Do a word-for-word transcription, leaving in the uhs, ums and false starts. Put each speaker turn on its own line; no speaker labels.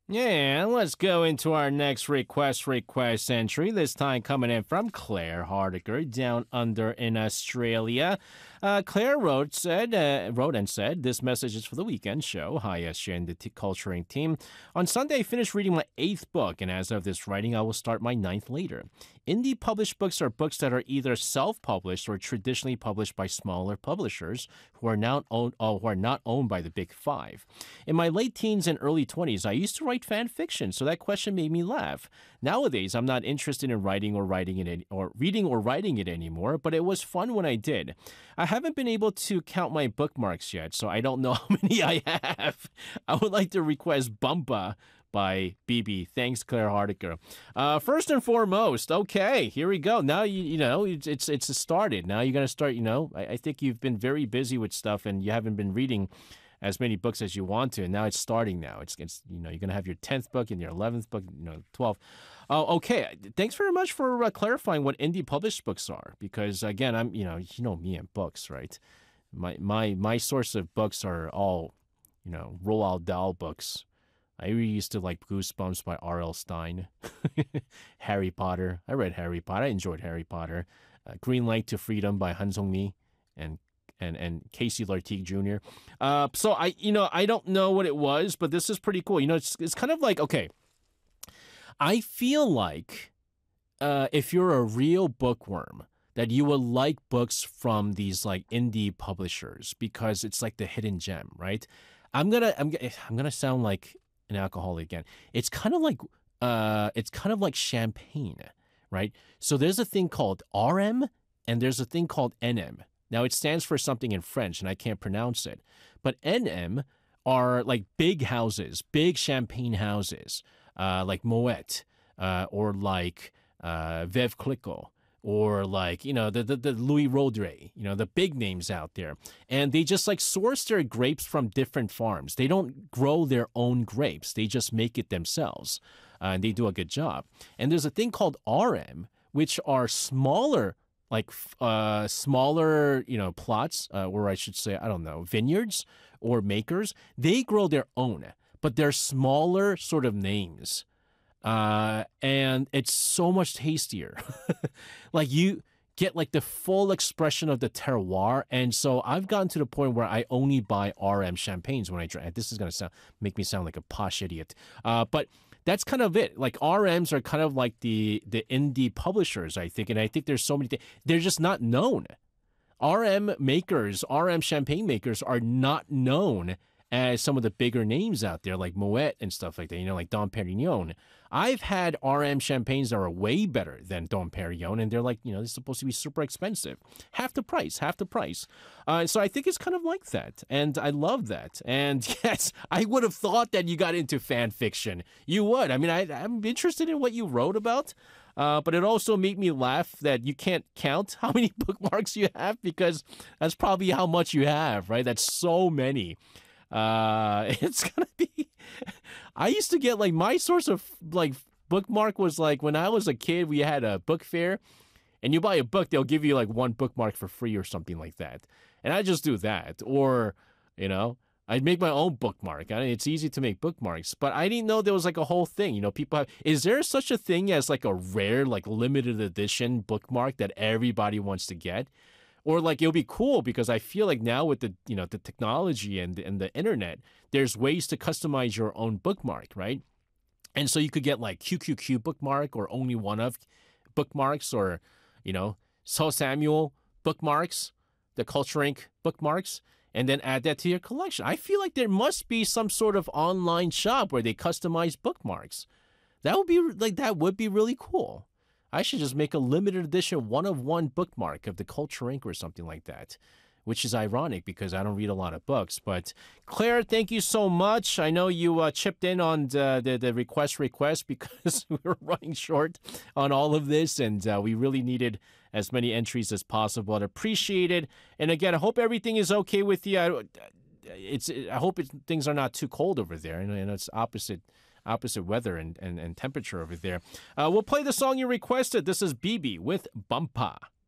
Yeah, let's go into our next request request entry. This time coming in from Claire Hardiker down under in Australia. Uh, Claire wrote said uh, wrote and said, "This message is for the weekend show. Hi, S J and the t- culturing team. On Sunday, I finished reading my eighth book, and as of this writing, I will start my ninth later. Indie published books are books that are either self-published or traditionally published by smaller publishers who are now owned, uh, who are not owned by the big five. In my late teens and early twenties, I used to write fan fiction, so that question made me laugh. Nowadays, I'm not interested in writing or writing it any- or reading or writing it anymore, but it was fun when I did. I haven't been able to count my bookmarks yet, so I don't know how many I have. I would like to request Bumpa by B B. Thanks, Claire Hardiker. Uh, first and foremost, okay, here we go. Now you you know it's it's, it's started. Now you're gonna start. You know, I, I think you've been very busy with stuff, and you haven't been reading as many books as you want to, and now it's starting now. It's, it's you know, you're going to have your tenth book and your eleventh book, you know, twelfth. Oh, okay. Thanks very much for uh, clarifying what indie published books are, because again, I'm, you know, you know me and books, right? My my my source of books are all, you know, Roald Dahl books. I really used to like Goosebumps by R L. Stine. Harry Potter. I read Harry Potter. I enjoyed Harry Potter. Uh, Green Light to Freedom by Han Sung-mi and and and Casey Lartigue Junior Uh, so I, you know, I don't know what it was, but this is pretty cool. You know, it's it's kind of like, okay, I feel like uh, if you're a real bookworm, that you will like books from these like indie publishers because it's like the hidden gem, right? I'm gonna I'm gonna I'm gonna sound like an alcoholic again. It's kind of like uh, it's kind of like champagne, right? So there's a thing called R M and there's a thing called N M. Now, it stands for something in French, and I can't pronounce it. But N M are like big houses, big champagne houses, uh, like Moet, uh, or like uh, Veuve Clicquot, or like, you know, the, the, the Louis Roederer, you know, the big names out there. And they just like source their grapes from different farms. They don't grow their own grapes. They just make it themselves, uh, and they do a good job. And there's a thing called R M, which are smaller like uh, smaller, you know, plots, uh, or I should say, I don't know, vineyards or makers. They grow their own, but they're smaller sort of names. Uh, and it's so much tastier. Like you get like the full expression of the terroir. And so I've gotten to the point where I only buy R M champagnes when I drink. This is going to sound make me sound like a posh idiot. Uh, but that's kind of it. Like R Ms are kind of like the the indie publishers, I think. And I think there's so many things. They're just not known. R M makers, R M champagne makers are not known as some of the bigger names out there, like Moet and stuff like that, you know, like Dom Perignon. I've had R M champagnes that are way better than Dom Perignon, and they're like, you know, they're supposed to be super expensive. Half the price, half the price. Uh, so I think it's kind of like that, and I love that. And yes, I would have thought that you got into fan fiction. You would. I mean, I, I'm interested in what you wrote about. Uh, but it also made me laugh that you can't count how many bookmarks you have, because that's probably how much you have, right? That's so many. Uh, it's gonna be, I used to get like my source of like bookmark was like when I was a kid, we had a book fair and you buy a book, they'll give you like one bookmark for free or something like that. And I just do that. Or, you know, I'd make my own bookmark. I mean, it's easy to make bookmarks, but I didn't know there was like a whole thing. You know, people have, is there such a thing as like a rare, like limited edition bookmark that everybody wants to get? Or like it'll be cool because I feel like now with the, you know, the technology and and the internet, there's ways to customize your own bookmark, right? And so you could get like Q Q Q bookmark or only one of bookmarks, or, you know, So Samuel bookmarks, the Culture Inc bookmarks, and then add that to your collection. I feel like there must be some sort of online shop where they customize bookmarks. That would be like that would be really cool. I should just make a limited edition one-of-one bookmark of the Culture Inc or something like that, which is ironic because I don't read a lot of books. But Claire, thank you so much. I know you uh, chipped in on the, the, the request request because we were running short on all of this, and uh, we really needed as many entries as possible. I'd appreciate it. And again, I hope everything is okay with you. I, it's, I hope it, things are not too cold over there. I know, I know it's opposite opposite weather and, and, and temperature over there. Uh, we'll play the song you requested. This is B B with Bumpa.